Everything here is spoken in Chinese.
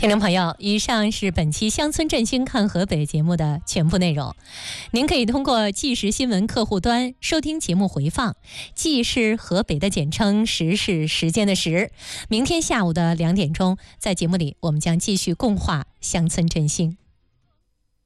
听众朋友，以上是本期乡村振兴看河北节目的全部内容。您可以通过即时新闻客户端收听节目回放，即是河北的简称，时是时间的时。明天下午的2点钟，在节目里我们将继续共话乡村振兴。